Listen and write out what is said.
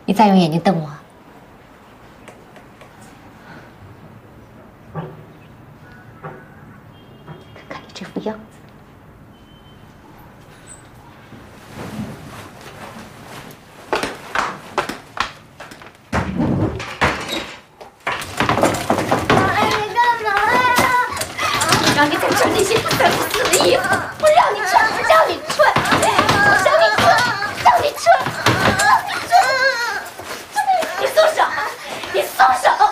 你再用眼睛瞪我。看你这副样子。 让你再穿那些不三不四的衣服，不让你穿，不让你穿，我让你穿，让你穿，让你穿！你松手！你松手！